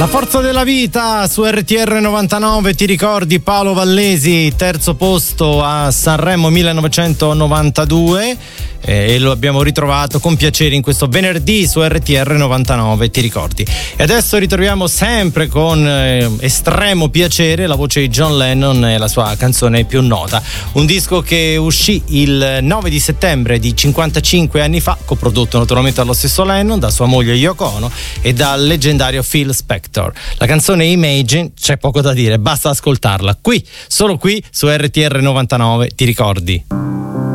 La forza della vita su RTR 99, ti ricordi Paolo Vallesi, terzo posto a Sanremo 1992 e lo abbiamo ritrovato con piacere in questo venerdì su RTR 99, ti ricordi. E adesso ritroviamo sempre con estremo piacere la voce di John Lennon e la sua canzone più nota, un disco che uscì il 9 di settembre di 55 anni fa, coprodotto naturalmente dallo stesso Lennon, da sua moglie Yoko Ono e dal leggendario Phil Spector. La canzone Imagine, c'è poco da dire, basta ascoltarla qui, solo qui su RTR 99, ti ricordi.